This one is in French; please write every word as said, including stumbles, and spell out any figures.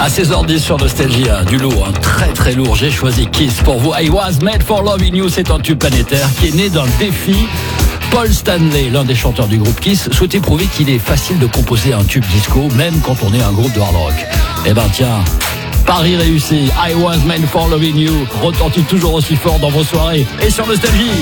À seize heures dix sur Nostalgie, hein, du lourd, hein, très très lourd. J'ai choisi Kiss pour vous. I Was Made for Loving You, c'est un tube planétaire qui est né d'un défi. Paul Stanley, l'un des chanteurs du groupe Kiss, souhaitait prouver qu'il est facile de composer un tube disco, même quand on est un groupe de hard rock. Eh ben tiens, pari réussi. I Was Made for Loving You retentit toujours aussi fort dans vos soirées et sur Nostalgie.